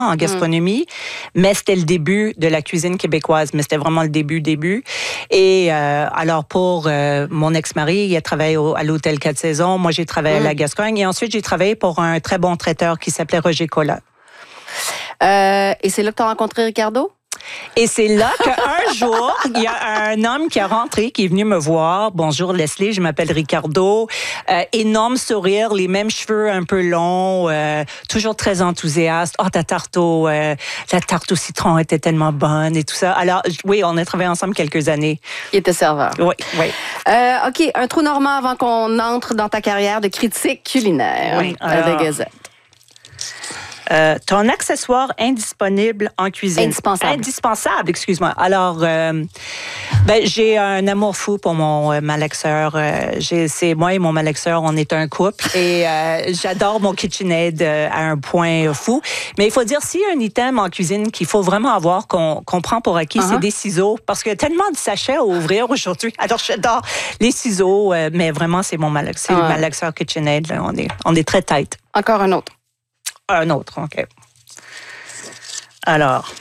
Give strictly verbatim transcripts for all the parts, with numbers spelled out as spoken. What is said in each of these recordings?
en gastronomie, mm. mais c'était le début de la cuisine québécoise, mais c'était vraiment le début, début. Et euh, alors, pour euh, mon ex-mari, il a travaillé au, à l'hôtel Quatre Saisons. Moi, j'ai travaillé mm. à la Gascogne. Et ensuite, j'ai travaillé pour un très bon traiteur qui s'appelait Roger Collat. Euh, et c'est là que tu as rencontré Ricardo? Et c'est là qu'un jour, il y a un homme qui est rentré, qui est venu me voir. Bonjour Leslie, je m'appelle Ricardo. Euh, énorme sourire, les mêmes cheveux un peu longs, euh, toujours très enthousiaste. Oh, ta tarte au, euh, la tarte au citron était tellement bonne et tout ça. Alors, oui, on a travaillé ensemble quelques années. Il était serveur. Oui, oui. Euh, OK, un trou normand avant qu'on entre dans ta carrière de critique culinaire oui, alors... à la Gazette. Euh, ton accessoire indisponible en cuisine. Indispensable. Indispensable, excuse-moi. Alors, euh, ben, j'ai un amour fou pour mon euh, malaxeur. Euh, j'ai, c'est moi et mon malaxeur, on est un couple et euh, j'adore mon KitchenAid euh, à un point fou. Mais il faut dire, s'il y a un item en cuisine qu'il faut vraiment avoir, qu'on, qu'on prend pour acquis, uh-huh. c'est des ciseaux. Parce qu'il y a tellement de sachets à ouvrir aujourd'hui. Alors, j'adore les ciseaux, euh, mais vraiment, c'est mon malaxeur, c'est uh-huh. le malaxeur KitchenAid. Là. On est, on est très tight. Encore un autre. Un autre, OK. Alors,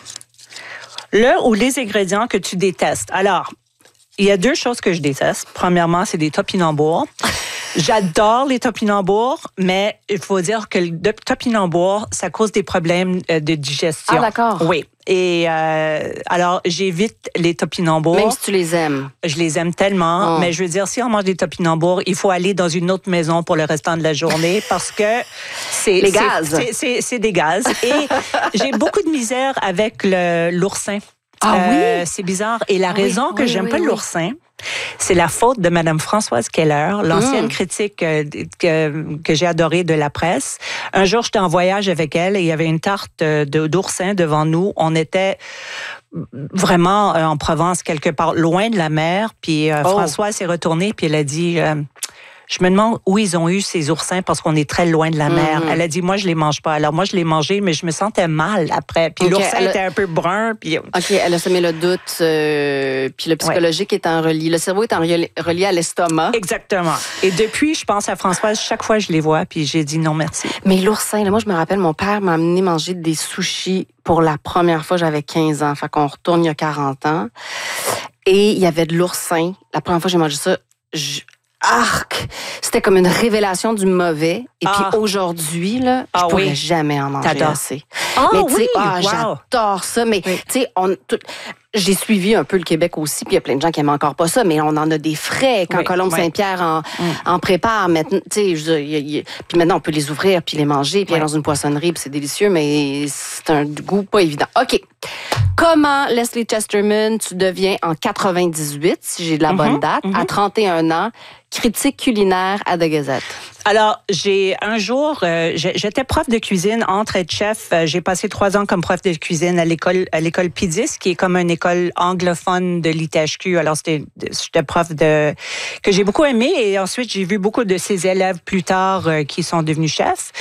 le ou les ingrédients que tu détestes. Alors, il y a deux choses que je déteste. Premièrement, c'est des topinambours. J'adore les topinambours, mais il faut dire que le topinambour, ça cause des problèmes de digestion. Ah, d'accord. Oui. Et euh, alors, j'évite les topinambours. Même si tu les aimes. Je les aime tellement. Oh. Mais je veux dire, si on mange des topinambours, il faut aller dans une autre maison pour le restant de la journée parce que c'est... Les gaz. C'est, c'est, c'est des gaz. Et j'ai beaucoup de misère avec le, l'oursin. Ah euh, oui? C'est bizarre. Et la oui, raison que oui, j'aime oui, pas oui. l'oursin, c'est la faute de Mme Françoise Keller, l'ancienne mmh. critique euh, que, que j'ai adorée de la presse. Un jour, j'étais en voyage avec elle et il y avait une tarte de, d'oursin devant nous. On était vraiment euh, en Provence, quelque part, loin de la mer. Puis euh, oh. Françoise s'est retournée puis elle a dit... Euh, Je me demande où ils ont eu ces oursins parce qu'on est très loin de la mer. Mm-hmm. Elle a dit, moi, je les mange pas. Alors, moi, je les mangeais, mais je me sentais mal après. Puis okay, l'oursin a... était un peu brun. Puis... OK, elle a semé le doute. Euh, puis le psychologique ouais. est en relié. Le cerveau est en relié à l'estomac. Exactement. Et depuis, je pense à Françoise, chaque fois je les vois, puis j'ai dit non, merci. Mais l'oursin, là, moi, je me rappelle, mon père m'a amené manger des sushis pour la première fois, j'avais quinze ans. Fait qu'on retourne il y a quarante ans. Et il y avait de l'oursin. La première fois que j'ai mangé ça, je... Arc! C'était comme une révélation du mauvais. Et ah. puis aujourd'hui, là, je ah, pourrais oui. jamais en manger T'adores. assez. Ah mais oui! Ah, wow. J'adore ça. Mais oui. tu sais, on... Tout... J'ai suivi un peu le Québec aussi, puis il y a plein de gens qui aiment encore pas ça, mais on en a des frais quand oui, Colombe oui. Saint-Pierre en, mm. en prépare. Maintenant, tu sais, y, y, puis maintenant on peut les ouvrir puis les manger, puis oui. aller dans une poissonnerie, puis c'est délicieux, mais c'est un goût pas évident. Ok, comment Leslie Chesterman, tu deviens en quatre-vingt-dix-huit, si j'ai de la mm-hmm, bonne date, mm-hmm. à trente et un ans, critique culinaire à The Gazette? Alors, j'ai un jour, euh, j'étais prof de cuisine, entre être chef. Euh, j'ai passé trois ans comme prof de cuisine à l'école à l'école P I D I S, qui est comme une école anglophone de l'I T H Q. Alors, c'était j'étais prof de que j'ai beaucoup aimé. Et ensuite, j'ai vu beaucoup de ces élèves plus tard euh, qui sont devenus chefs.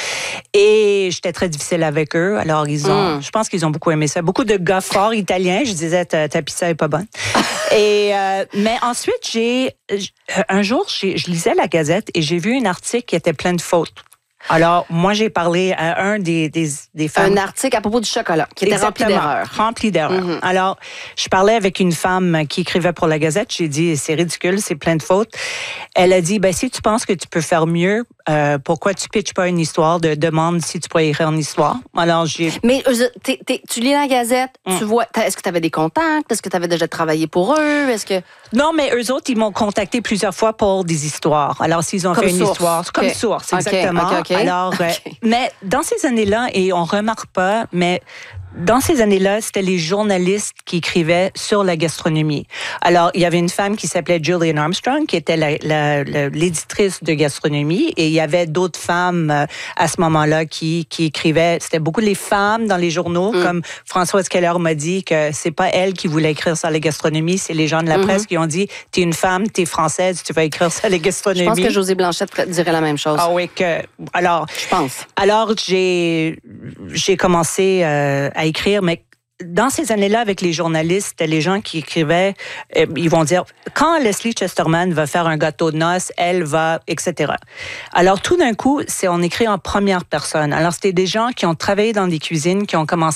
Et j'étais très difficile avec eux. Alors, ils ont, mm. je pense qu'ils ont beaucoup aimé ça. Beaucoup de gars forts italiens. Je disais, ta, ta pizza est pas bonne. Et euh, mais ensuite, j'ai un jour, j'ai, je lisais la Gazette et j'ai vu un article qui était plein de fautes. Alors, moi, j'ai parlé à un des, des, des femmes... Un article à propos du chocolat, qui était rempli d'erreurs. Rempli d'erreurs. Mm-hmm. Alors, je parlais avec une femme qui écrivait pour la Gazette. J'ai dit, c'est ridicule, c'est plein de fautes. Elle a dit, ben si tu penses que tu peux faire mieux, euh, pourquoi tu pitches pas une histoire? De demande si tu pourrais écrire une histoire. Alors, j'ai... Mais t'es, t'es, tu lis la Gazette, mm. tu vois... Est-ce que tu avais des contacts? Est-ce que tu avais déjà travaillé pour eux? Est-ce que... Non, mais eux autres, ils m'ont contacté plusieurs fois pour des histoires. Alors, s'ils ont comme fait une source. histoire... Okay. Comme source, okay. exactement. Okay, okay. Alors, okay. Euh, mais dans ces années-là, et on remarque pas, mais dans ces années-là, c'était les journalistes qui écrivaient sur la gastronomie. Alors, il y avait une femme qui s'appelait Julian Armstrong, qui était la, la, la, l'éditrice de gastronomie, et il y avait d'autres femmes euh, à ce moment-là qui, qui écrivaient. C'était beaucoup les femmes dans les journaux, mm. comme Françoise Keller m'a dit que c'est pas elle qui voulait écrire sur la gastronomie, c'est les gens de la mm-hmm. presse qui ont dit, t'es une femme, t'es française, tu vas écrire sur la gastronomie. Je pense que Josée Blanchette dirait la même chose. Ah oui, que alors. Je pense. Alors j'ai j'ai commencé euh, à écrire, mais dans ces années-là, avec les journalistes, les gens qui écrivaient, euh, ils vont dire, quand Leslie Chesterman va faire un gâteau de noces, elle va, et cetera. Alors, tout d'un coup, c'est on écrit en première personne. Alors, c'était des gens qui ont travaillé dans des cuisines, qui ont commencé